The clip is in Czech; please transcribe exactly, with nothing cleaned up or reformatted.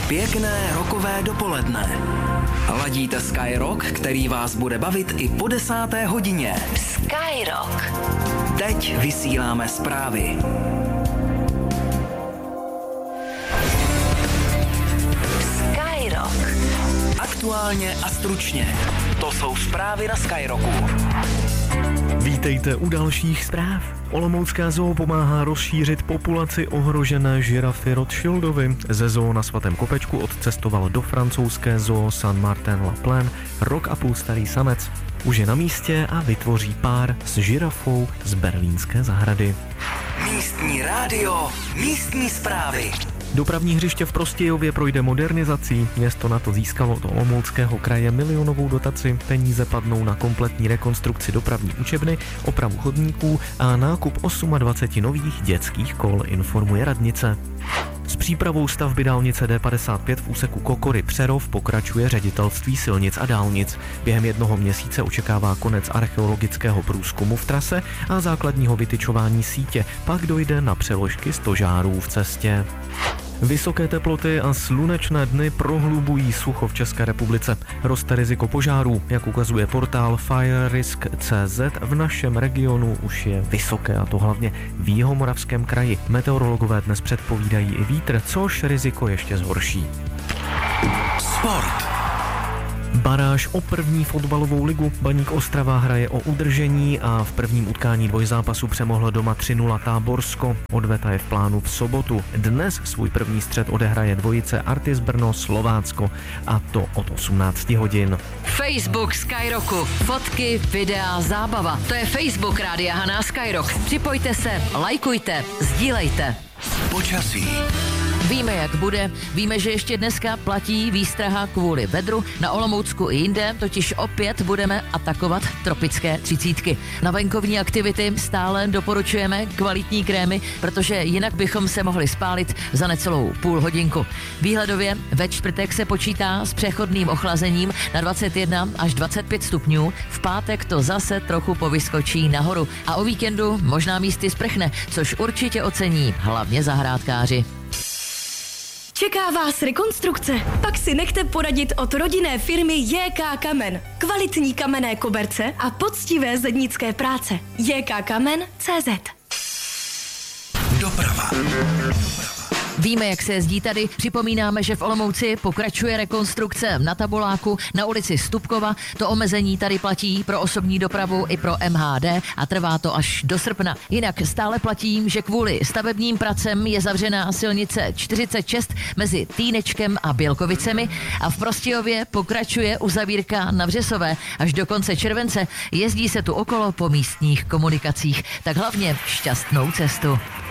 Pěkné rokové dopoledne. Ladíte Sky Rock, který vás bude bavit i po desáté hodině. Sky Rock. Teď vysíláme zprávy. Sky Rock. Aktuálně a stručně. To jsou zprávy na Sky Rocku. Vítejte u dalších zpráv. Olomoucká zoo pomáhá rozšířit populaci ohrožené žirafy Rothschildovi. Ze zoo na Svatém Kopečku odcestoval do francouzské zoo Saint-Martin-la-Plaine rok a půl starý samec. Už je na místě a vytvoří pár s žirafou z berlínské zahrady. Místní rádio, místní zprávy. Dopravní hřiště v Prostějově projde modernizací. Město na to získalo od Olomouckého kraje milionovou dotaci. Peníze padnou na kompletní rekonstrukci dopravní učebny, opravu chodníků a nákup dvacet osm nových dětských kol, informuje radnice. S přípravou stavby dálnice D padesát pět v úseku Kokory Přerov pokračuje Ředitelství silnic a dálnic. Během jednoho měsíce očekává konec archeologického průzkumu v trase a základního vytyčování sítě. Pak dojde na přeložky stožárů v cestě. Vysoké teploty a slunečné dny prohlubují sucho v České republice. Roste riziko požárů, jak ukazuje portál Fire Risk tečka cé zet. V našem regionu už je vysoké, a to hlavně v Jihomoravském kraji. Meteorologové dnes předpovídají i vítr, což riziko ještě zhorší. Sport. Baráž o první fotbalovou ligu. Baník Ostrava hraje o udržení a v prvním utkání dvojzápasu přemohlo doma tři nula Táborsko. Odveta je v plánu v sobotu. Dnes svůj první střet odehraje dvojice Artis Brno Slovácko, a to od osmnácti hodin. Facebook Sky Rocku. Fotky, videa, zábava. To je Facebook Rádia Haná Sky Rock. Připojte se, lajkujte, sdílejte. Počasí. Víme, jak bude, víme, že ještě dneska platí výstraha kvůli vedru. Na Olomoucku i jinde totiž opět budeme atakovat tropické třicítky. Na venkovní aktivity stále doporučujeme kvalitní krémy, protože jinak bychom se mohli spálit za necelou půl hodinku. Výhledově ve čtvrtek se počítá s přechodným ochlazením na dvacet jedna až dvacet pět stupňů. V pátek to zase trochu povyskočí nahoru a o víkendu možná místy sprchne, což určitě ocení hlavně zahrádkáři. Čeká vás rekonstrukce? Pak si nechte poradit od rodinné firmy J K Kamen. Kvalitní kamenné koberce a poctivé zednické práce. J K Kamen tečka cé zet. Doprava. Víme, jak se jezdí tady. Připomínáme, že v Olomouci pokračuje rekonstrukce na Taboláku na ulici Stupkova. To omezení tady platí pro osobní dopravu i pro M H D a trvá to až do srpna. Jinak stále platí, že kvůli stavebním pracem je zavřená silnice čtyřicet šest mezi Týnečkem a Bělkovicemi a v Prostějově pokračuje uzavírka na Vřesové. Až do konce července jezdí se tu okolo po místních komunikacích. Tak hlavně šťastnou cestu.